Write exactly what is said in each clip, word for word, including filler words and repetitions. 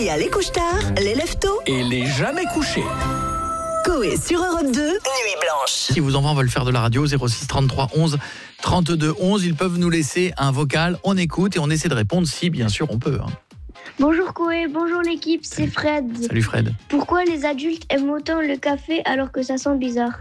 y a les couche-tard, les lève-tôt Et les jamais couchés. Coé sur Europe deux, Nuit Blanche. Si vos enfants veulent faire de la radio, zéro six trente-trois onze trente-deux onze, ils peuvent nous laisser un vocal, on écoute et on essaie de répondre si bien sûr on peut. Hein. Bonjour Coé, bonjour l'équipe, c'est Fred. Salut Fred. Pourquoi les adultes aiment autant le café alors que ça sent bizarre?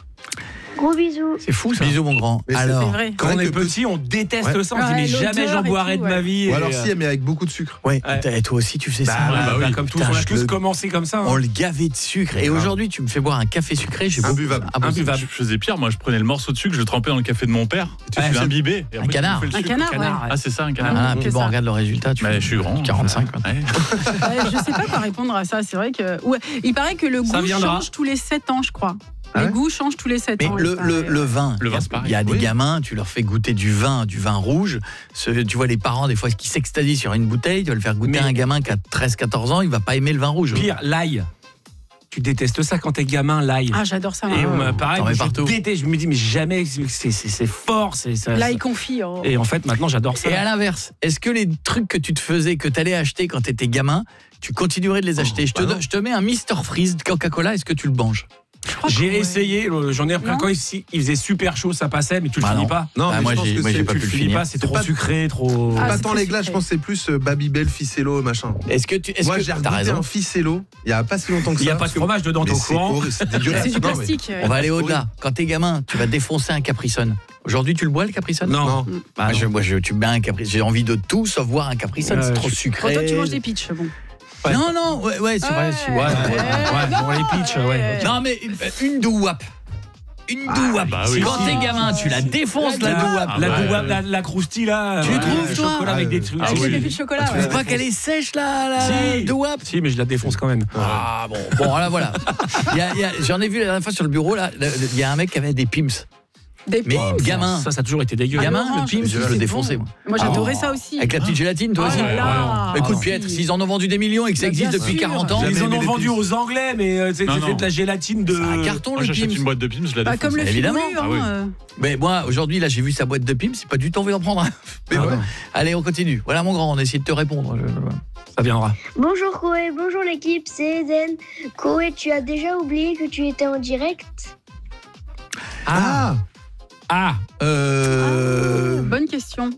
Gros bisous. C'est fou ça. Bisous mon grand. Mais c'est Alors, vrai. Quand on Vrai est que petit, on déteste Ouais. ça. On se dit, Ouais, mais jamais l'odeur j'en et boirai tout, de ma ouais. vie. Ou Et, alors euh, si, mais avec beaucoup de sucre. ouais, Ouais. et toi aussi tu fais Bah, ça. bah, bah oui. comme tous, Putain, on a je tous le- commencé comme ça. hein. On le gavait de sucre et Grave. aujourd'hui tu me fais boire un café sucré, j'ai beaucoup- Imbuvable. Ah, bon, Imbuvable. Je faisais pire, moi je prenais le morceau de sucre, je le trempais dans le café de mon père, tu Ouais, je c'est- l'imbibais. et Un après, tu canard. bouffais le Un sucre. canard, canard, ouais. Ah c'est ça un canard. Ah, que puis bon, ça. regarde le résultat, tu Mais fais je suis grand. quarante-cinq. quoi. Ouais. Ouais, je sais pas quoi répondre à ça. C'est vrai que ouais, il paraît que le Ça goût viendra. change tous les sept ans, je crois. Ah Les ouais goûts changent tous les sept Mais ans. le, il paraît. le, le vin, Le il y a- vin, c'est pareil. il y a des Oui. gamins, tu leur fais goûter du vin, du vin rouge. Ce- tu vois les parents des fois qui s'extasient sur une bouteille, tu vas le faire goûter Mais- à un gamin qui a treize quatorze ans, il va pas aimer le vin rouge. Pire, l'ail. Tu détestes ça quand t'es gamin, l'ail. Ah, j'adore ça. Et moi. on, pareil, T'en mets je partout. déteste. Je me dis, mais jamais, c'est c'est- c'est fort. c'est ça, Là, ça- il confie. oh. Et en fait, maintenant, j'adore ça. Et à l'inverse, est-ce que les trucs que tu te faisais, que tu allais acheter quand tu étais gamin, tu continuerais de les acheter? je, te, bah don- non. je te mets un mister Freeze de Coca-Cola, est-ce que tu le manges? Je crois que J'ai ouais. essayé, euh, j'en ai repris Non. quand il, il faisait super chaud, ça passait, mais tu le Bah finis non. pas. Non, Ah, mais moi, je pense j'ai- que moi, j'ai c'est pas Tu pu le le finis finir. pas, c'est C'est trop pas- sucré, trop. Ah, pas c'est tant très les glaces, je sucré. pense que c'est plus euh, Babybel, Ficello, machin. Est-ce que tu. Est-ce Moi, que j'ai t'as regoûté raison? un Ficello il y a pas si longtemps que ça. Il n'y a pas de parce que- fromage dedans, t'es Mais au c'est courant. horrible, c'est dégueulasse. C'est du Non, mais- plastique. On va aller c'est au-delà. Quand t'es gamin, tu vas défoncer un Capri-Sun. Aujourd'hui, tu le bois le Capri-Sun? Non. Non. Bah, Moi, non. je, moi, je, tu mets un Capri. J'ai envie de tout sauf boire un Capri-Sun, Ouais, c'est trop je- sucré. Toi, tu manges des pitchs. Bon. Ouais. Non, non, ouais, ouais, c'est vrai. c'est- ouais, Ouais, ouais. ouais, ouais, bon, les pitchs, ouais. Non, mais une, une douap. Une douap. bah oui. Quand t'es gamin, tu la défonces, la La, douap. la, ouais. douap, la, la croustille là. Tu ouais, trouves, le toi chocolat avec des Ah, trucs. Ah Avec oui. les pépites de chocolat. Tu ouais. trouves pas qu'elle est sèche, la, la Si. douap? Si, mais je la défonce quand même. Ah bon, bon là voilà. Il y a- il y a- J'en ai vu la dernière fois sur le bureau là. le- Il y a un mec qui avait des pims. Des Mais pims. gamin, Ça, ça a toujours été dégueu. gamin, Ah, le pims, je- je le c'est défonçais bon. moi. Moi, j'adorais Ah. ça aussi. Avec la petite gélatine, toi Oh aussi. là là. Écoute, Ah, Pietre, si. s'ils en ont vendu des millions et que ça Bah, existe bien depuis sûr. quarante ans, Jamais Ils en aimé ont les vendu Pims. aux Anglais, mais euh, c'est Non, c'est non. de la gélatine de. c'est un carton Moi le j'achète pims. une boîte de Pims, je la Bah, défonce. comme le Évidemment. figuru, hein, Ah oui. euh. Mais moi aujourd'hui là j'ai vu sa boîte de pims, c'est pas du tout envie d'en prendre un. Mais Ah bon. ouais. Allez, on continue. Voilà mon grand, on essaie de te répondre. Je- Ça viendra. Bonjour Coé, bonjour l'équipe, c'est Eden. Coé, tu as déjà oublié que tu étais en direct? Ah Ah Euh... Bonne question.